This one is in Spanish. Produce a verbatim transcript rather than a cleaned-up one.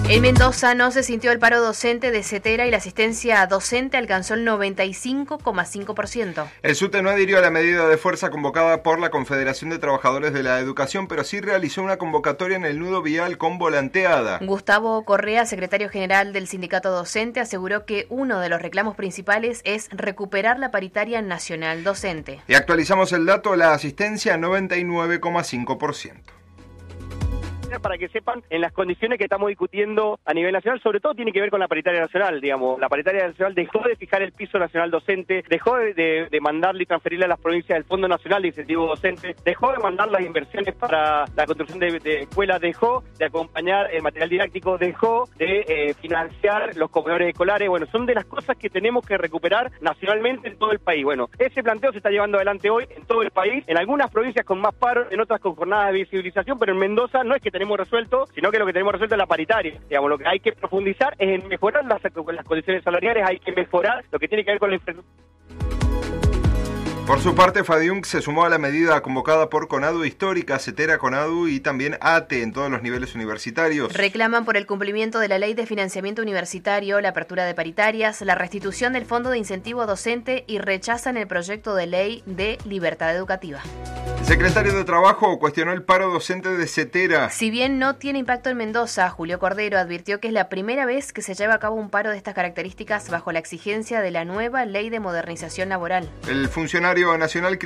En Mendoza no se sintió el paro docente de CETERA y la asistencia docente alcanzó el noventa y cinco coma cinco por ciento. El SUTE no adhirió a la medida de fuerza convocada por la Confederación de Trabajadores de la Educación, pero sí realizó una convocatoria en el nudo vial con volanteada. Gustavo Correa, secretario general del sindicato docente, aseguró que uno de los reclamos principales es recuperar la paritaria nacional docente. Y actualizamos el dato, la asistencia noventa y nueve coma cinco por ciento. Para que sepan, en las condiciones que estamos discutiendo a nivel nacional, sobre todo tiene que ver con la paritaria nacional, digamos. La paritaria nacional dejó de fijar el piso nacional docente, dejó de, de, de mandarle y transferirle a las provincias el Fondo Nacional de Incentivo Docente, dejó de mandar las inversiones para la construcción de, de escuelas, dejó de acompañar el material didáctico, dejó de eh, financiar los comedores escolares. Bueno, son de las cosas que tenemos que recuperar nacionalmente en todo el país. Bueno, ese planteo se está llevando adelante hoy en todo el país, en algunas provincias con más paro, en otras con jornadas de visibilización, pero en Mendoza no es que tenemos resuelto, sino que lo que tenemos resuelto es la paritaria. Digamos, lo que hay que profundizar es en mejorar las, las condiciones salariales, hay que mejorar lo que tiene que ver con la infraestructura. Por su parte, FADIUNC se sumó a la medida convocada por CONADU Histórica, CETERA, CONADU y también ATE en todos los niveles universitarios. Reclaman por el cumplimiento de la Ley de Financiamiento Universitario, la apertura de paritarias, la restitución del Fondo de Incentivo Docente y rechazan el proyecto de ley de libertad educativa. El secretario de Trabajo cuestionó el paro docente de CETERA. Si bien no tiene impacto en Mendoza, Julio Cordero advirtió que es la primera vez que se lleva a cabo un paro de estas características bajo la exigencia de la nueva Ley de Modernización Laboral. El funcionario nacional